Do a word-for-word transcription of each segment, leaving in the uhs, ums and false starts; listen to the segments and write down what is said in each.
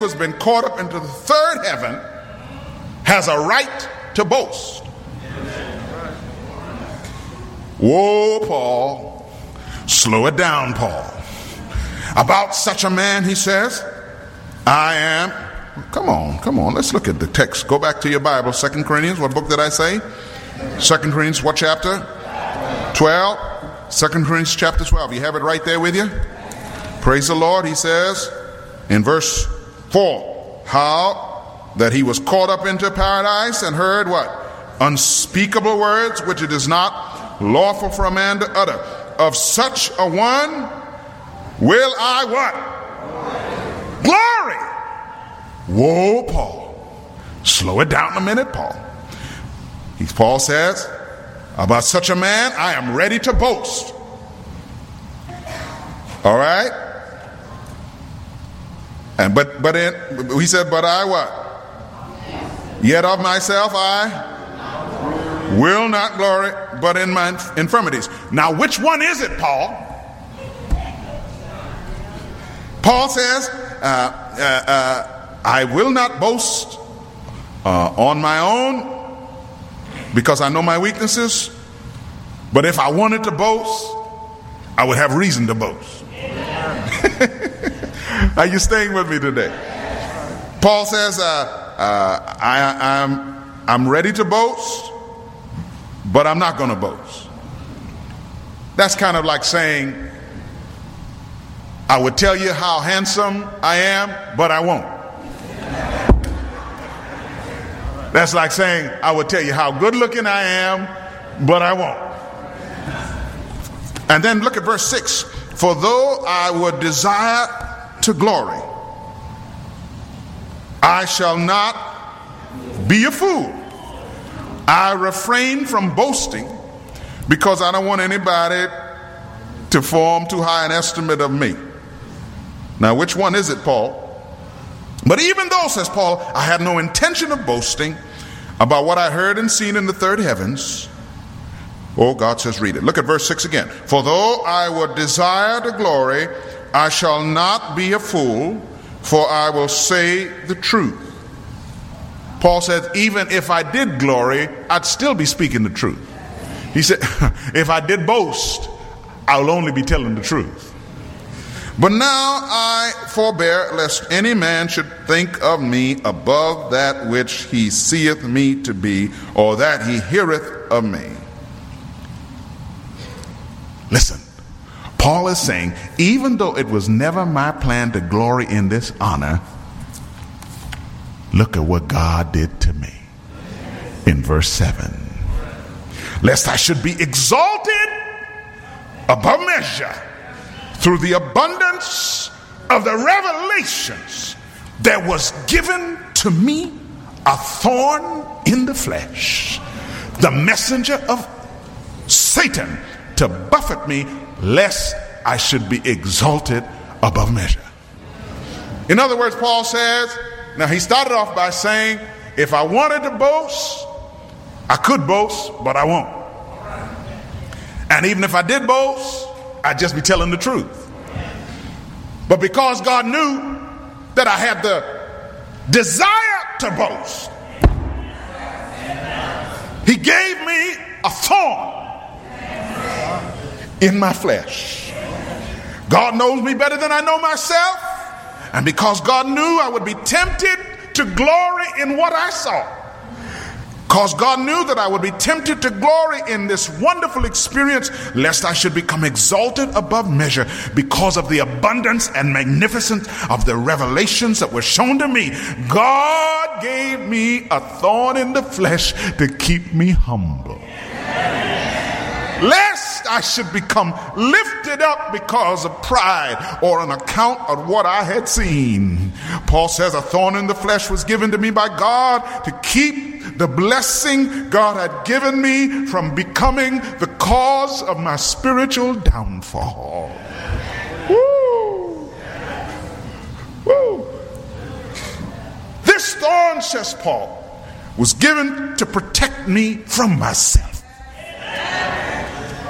has been caught up into the third heaven has a right to boast. Whoa, Paul. Slow it down, Paul. About such a man, he says, I am. Come on, come on. Let's look at the text. Go back to your Bible. Second Corinthians. What book did I say? Second Corinthians, what chapter? twelve. Second Corinthians chapter twelve. You have it right there with you? Praise the Lord. He says in verse four, how that he was caught up into paradise and heard what? Unspeakable words which it is not lawful for a man to utter. Of such a one will I what? Glory. Whoa, Paul. Slow it down a minute, Paul. He, Paul says, about such a man, I am ready to boast. All right? And but but in, he said, but I what? Yet of myself I will not glory, but in my infirmities. Now, which one is it, Paul? Paul says, uh, uh, uh, I will not boast uh, on my own because I know my weaknesses. But if I wanted to boast, I would have reason to boast. Are you staying with me today? Paul says, uh, uh, I, I'm, I'm ready to boast, but I'm not going to boast. That's kind of like saying, I would tell you how handsome I am, but I won't. That's like saying, I would tell you how good looking I am, but I won't. And then look at verse six. For though I would desire to glory, I shall not be a fool. I refrain from boasting because I don't want anybody to form too high an estimate of me. Now, which one is it, Paul? But even though, says Paul, I had no intention of boasting about what I heard and seen in the third heavens. Oh, God says, read it. Look at verse six again. For though I would desire to glory, I shall not be a fool, for I will say the truth. Paul says, even if I did glory, I'd still be speaking the truth. He said, if I did boast, I'll only be telling the truth. But now I forbear, lest any man should think of me above that which he seeth me to be, or that he heareth of me. Listen, Paul is saying, even though it was never my plan to glory in this honor, look at what God did to me in verse seven. Lest I should be exalted above measure through the abundance of the revelations, there was given to me a thorn in the flesh, the messenger of Satan, to buffet me, lest I should be exalted above measure. In other words, Paul says, now he started off by saying, if I wanted to boast, I could boast, but I won't. And even if I did boast, I'd just be telling the truth. But because God knew that I had the desire to boast, he gave me a thorn in my flesh. God knows me better than I know myself. And because God knew I would be tempted to glory in what I saw, because God knew that I would be tempted to glory in this wonderful experience, lest I should become exalted above measure because of the abundance and magnificence of the revelations that were shown to me, God gave me a thorn in the flesh to keep me humble. Lest I should become lifted up because of pride or on account of what I had seen. Paul says a thorn in the flesh was given to me by God to keep the blessing God had given me from becoming the cause of my spiritual downfall. Woo! Woo! This thorn, says Paul, was given to protect me from myself.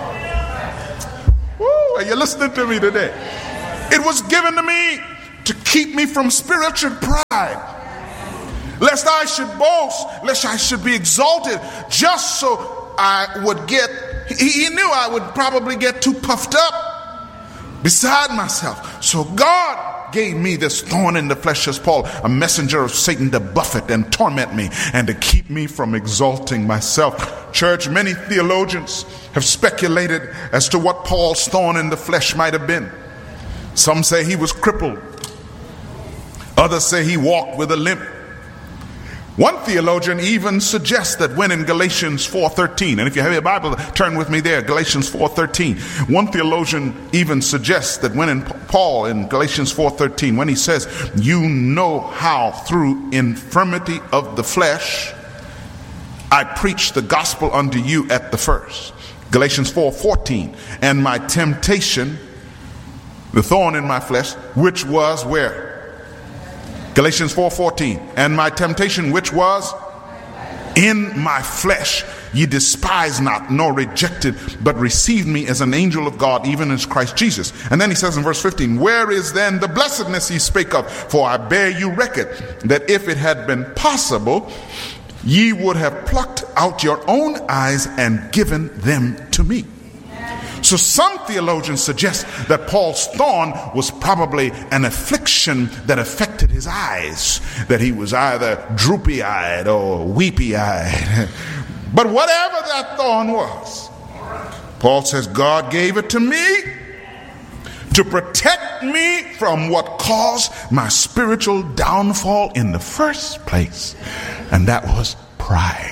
Are you listening to me today? It was given to me to keep me from spiritual pride, lest I should boast, lest I should be exalted, just so I would get, he, he knew I would probably get too puffed up beside myself. So God gave me this thorn in the flesh, as Paul, a messenger of Satan, to buffet and torment me and to keep me from exalting myself. Church, many theologians have speculated as to what Paul's thorn in the flesh might have been. Some say he was crippled. Others say he walked with a limp. One theologian even suggests that when in Galatians four thirteen, and if you have your Bible, turn with me there, Galatians four thirteen. One theologian even suggests that when in Paul in Galatians four thirteen, when he says, you know how through infirmity of the flesh I preached the gospel unto you at the first. Galatians four fourteen, and my temptation, the thorn in my flesh, which was where? Galatians four fourteen, and my temptation which was in my flesh, ye despise not, nor rejected, but received me as an angel of God, even as Christ Jesus. And then he says in verse fifteen, where is then the blessedness ye spake of? For I bear you record that if it had been possible, ye would have plucked out your own eyes and given them to me. So some theologians suggest that Paul's thorn was probably an affliction that affected his eyes, that he was either droopy-eyed or weepy-eyed. But whatever that thorn was, Paul says God gave it to me to protect me from what caused my spiritual downfall in the first place, and that was pride.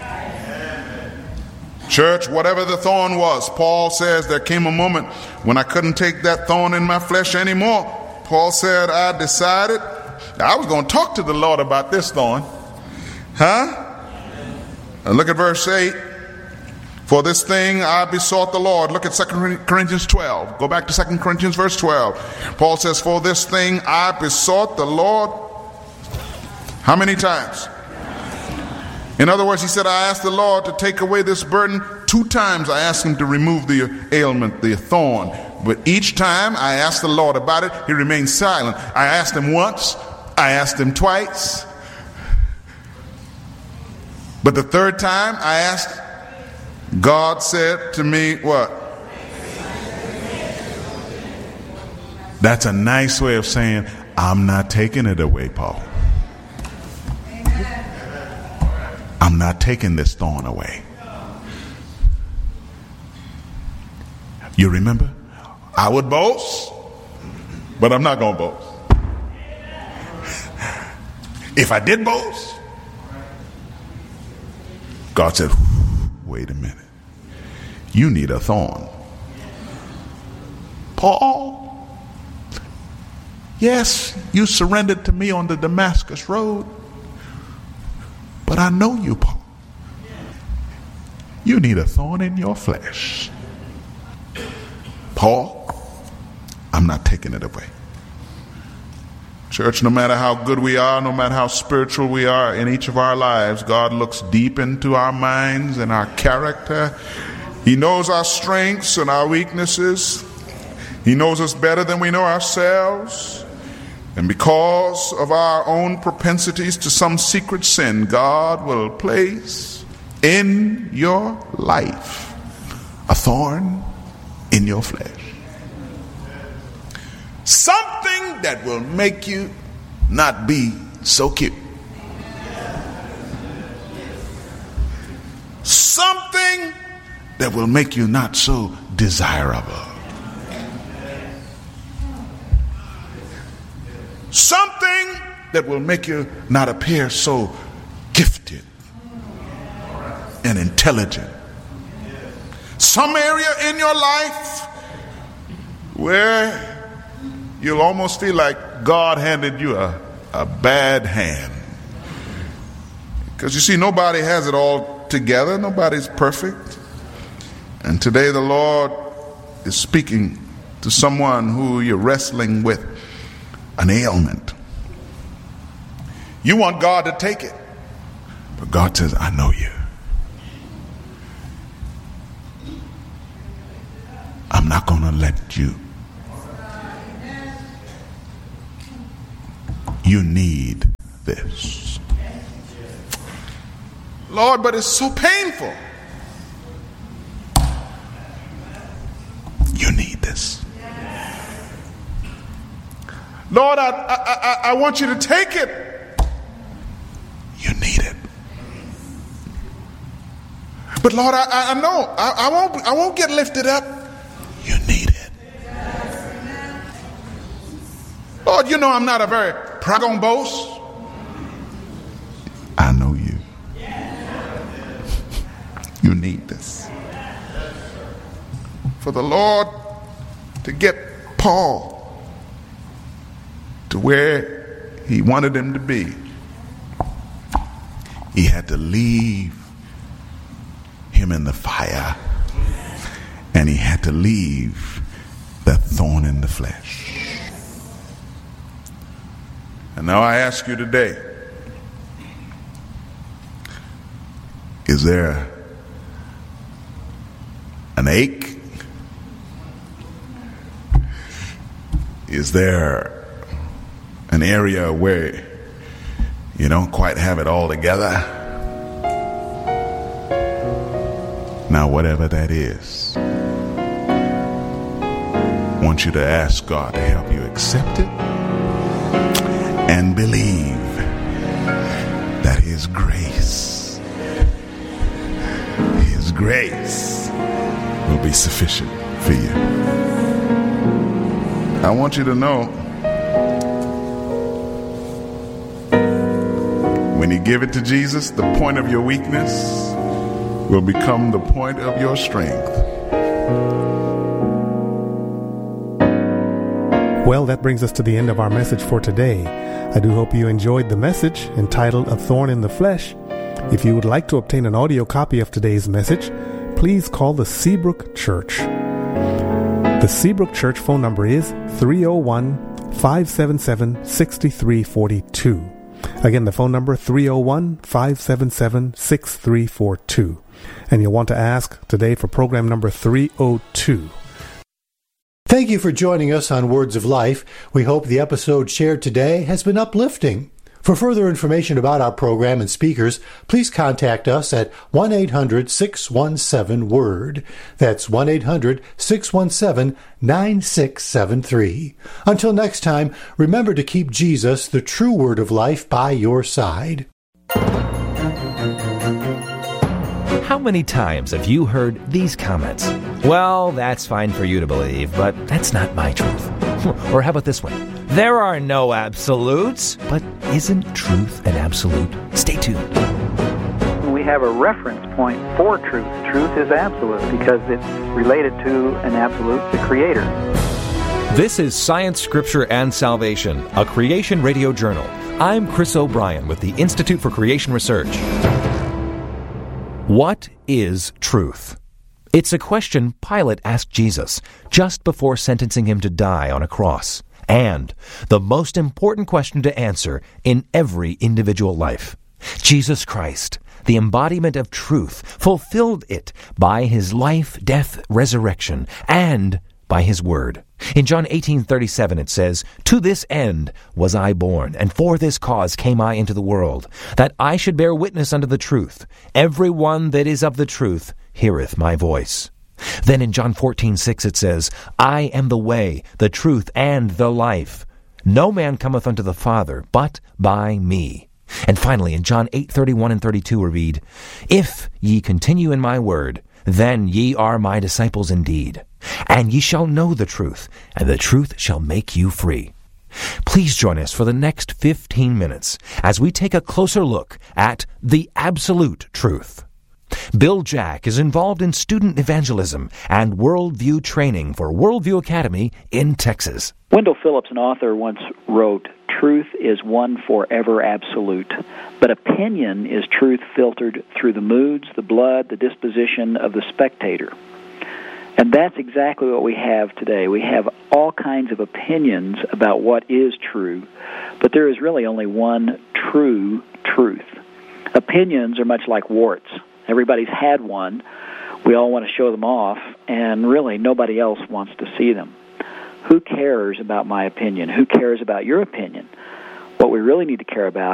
Church, whatever the thorn was, Paul says there came a moment when I couldn't take that thorn in my flesh anymore. Paul said, I decided I was going to talk to the Lord about this thorn. Huh? And look at verse eight. For this thing I besought the Lord. Look at Second Corinthians twelve. Go back to Second Corinthians verse twelve. Paul says, for this thing I besought the Lord. How many times? In other words, he said, I asked the Lord to take away this burden. Two times I asked him to remove the ailment, the thorn. But each time I asked the Lord about it, he remained silent. I asked him once. I asked him twice. But the third time I asked, God said to me, what? That's a nice way of saying, I'm not taking it away, Paul. I'm not taking this thorn away. You remember? I would boast, but I'm not going to boast. If I did boast, God said, wait a minute. You need a thorn. Paul, yes, you surrendered to me on the Damascus road. But I know you, Paul. You need a thorn in your flesh. Paul, I'm not taking it away. Church, no matter how good we are, no matter how spiritual we are in each of our lives, God looks deep into our minds and our character. He knows our strengths and our weaknesses. He knows us better than we know ourselves. And because of our own propensities to some secret sin, God will place in your life a thorn in your flesh. Something that will make you not be so cute. Something that will make you not so desirable. Something that will make you not appear so gifted and intelligent. Some area in your life where you'll almost feel like God handed you a, a bad hand. Because you see, nobody has it all together. Nobody's perfect. And today the Lord is speaking to someone who you're wrestling with an ailment. You want God to take it, but God says, I know you. I'm not going to let you You need this. Lord, but it's so painful. You need this. Lord, I, I, I, I want you to take it. You need it. But Lord, I, I know I, I won't I won't get lifted up. You need it. Lord, you know I'm not a very proud on boast. I know you. You need this. For the Lord to get Paul to where he wanted him to be, he had to leave him in the fire, and he had to leave that thorn in the flesh. And now I ask you today, is there an ache? Is there an area where you don't quite have it all together? Now, whatever that is, I want you to ask God to help you accept it and believe that His grace, His grace will be sufficient for you. I want you to know, when you give it to Jesus, the point of your weakness will become the point of your strength. Well, that brings us to the end of our message for today. I do hope you enjoyed the message entitled A Thorn in the Flesh. If you would like to obtain an audio copy of today's message, please call the Seabrook Church. The Seabrook Church phone number is three oh one, five seven seven, six three four two. Again, the phone number three oh one, five seven seven, six three four two. And you'll want to ask today for program number three oh two. Thank you for joining us on Words of Life. We hope the episode shared today has been uplifting. For further information about our program and speakers, please contact us at one eight hundred, six one seven, WORD. That's one eight hundred, six one seven, nine six seven three. Until next time, remember to keep Jesus, the true Word of Life, by your side. How many times have you heard these comments? Well, that's fine for you to believe, but that's not my truth. Or how about this one? There are no absolutes, but isn't truth an absolute? Stay tuned. We have a reference point for truth. Truth is absolute because it's related to an absolute, the Creator. This is Science, Scripture, and Salvation, a Creation Radio Journal. I'm Chris O'Brien with the Institute for Creation Research. What is truth? It's a question Pilate asked Jesus just before sentencing him to die on a cross, and the most important question to answer in every individual life. Jesus Christ, the embodiment of truth, fulfilled it by His life, death, resurrection, and by His word. In John eighteen thirty-seven it says, "To this end was I born, and for this cause came I into the world, that I should bear witness unto the truth. Every one that is of the truth heareth my voice." Then in John fourteen six it says, "I am the way, the truth, and the life. No man cometh unto the Father, but by me." And finally in John eight thirty-one and thirty-two we read, "If ye continue in my word, then ye are my disciples indeed. And ye shall know the truth, and the truth shall make you free." Please join us for the next fifteen minutes as we take a closer look at the absolute truth. Bill Jack is involved in student evangelism and worldview training for Worldview Academy in Texas. Wendell Phillips, an author, once wrote, "Truth is one forever absolute, but opinion is truth filtered through the moods, the blood, the disposition of the spectator." And that's exactly what we have today. We have all kinds of opinions about what is true, but there is really only one true truth. Opinions are much like warts. Everybody's had one. We all want to show them off, and really nobody else wants to see them. Who cares about my opinion? Who cares about your opinion? What we really need to care about